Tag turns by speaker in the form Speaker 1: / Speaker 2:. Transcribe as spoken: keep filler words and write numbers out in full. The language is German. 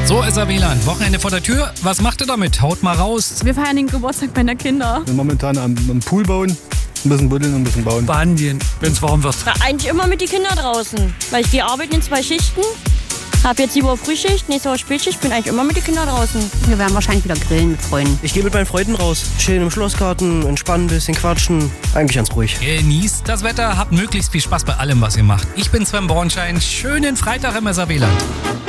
Speaker 1: So, S R W-Land, Wochenende vor der Tür. Was macht ihr damit? Haut mal raus.
Speaker 2: Wir feiern den Geburtstag meiner Kinder.
Speaker 3: Wir momentan am, am Pool bauen, ein bisschen buddeln und ein bisschen bauen.
Speaker 4: Baden gehen, wenn es warm wird.
Speaker 5: Ja, eigentlich immer mit den Kindern draußen, weil ich gehe arbeiten in zwei Schichten. Hab jetzt die Woche Frühschicht, nächste Woche Spätschicht, bin eigentlich immer mit den Kindern draußen.
Speaker 6: Wir werden wahrscheinlich wieder grillen mit Freunden.
Speaker 7: Ich gehe mit meinen Freunden raus. Schön im Schlossgarten, entspannen, ein bisschen quatschen. Eigentlich ganz ruhig.
Speaker 1: Genießt das Wetter, habt möglichst viel Spaß bei allem, was ihr macht. Ich bin Sven Bornschein. Schönen Freitag im S R W-Land.